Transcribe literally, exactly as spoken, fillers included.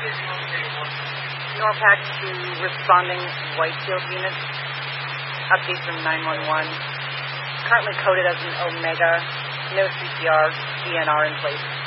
NORPAC to responding Whitefield unit. Update from nine one one. Currently coded as an Omega. No C P R, D N R in place.